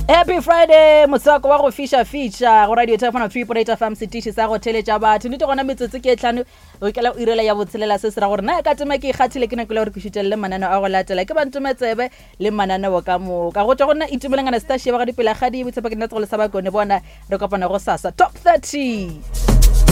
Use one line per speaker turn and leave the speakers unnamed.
Happy Friday, motsako wa go fisha go radio telephone 3.8 FM setishi sa go theletša batho nite gona metsotso ke tlhano go ikela o irela ya botshelela se se ra gore na ka tema ke ikgathile ke nakole gore ke šutelle manano a go latela ke bantumetsebe le mananeo ka moka go tša gona itumelengana stashe ba ga dipela ga di botsepa ke nna tsego le sa ba kone bona re kopana go sasa top 30